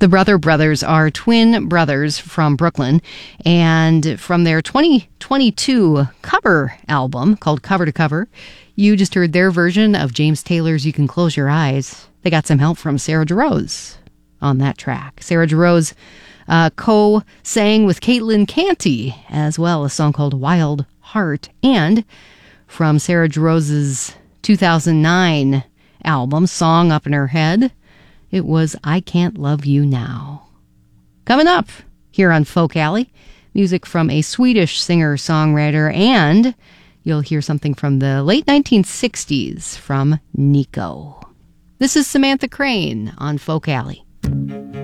The Brother Brothers are twin brothers from Brooklyn, and from their 2022 cover album called Cover to Cover, you just heard their version of James Taylor's You Can Close Your Eyes. They got some help from Sarah Jarosz on that track. Sarah Jarosz co-sang with Caitlin Canty as well, a song called Wild Heart. And from Sarah Jaroz's 2009 album, Song Up in Her Head, it was I Can't Love You Now. Coming up here on Folk Alley, music from a Swedish singer-songwriter, and you'll hear something from the late 1960s from Nico. This is Samantha Crane on Folk Alley.